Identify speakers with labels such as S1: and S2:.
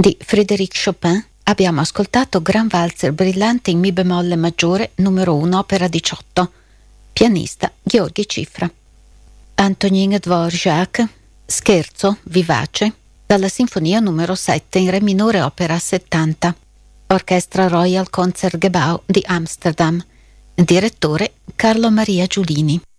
S1: di Frédéric Chopin abbiamo ascoltato Gran Valzer brillante in Mi bemolle maggiore numero 1 opera 18, pianista Gheorghi Cifra. Antonin Dvorak, Scherzo vivace dalla sinfonia numero 7 in re minore opera 70, Orchestra Royal Concertgebouw di Amsterdam, direttore Carlo Maria Giulini.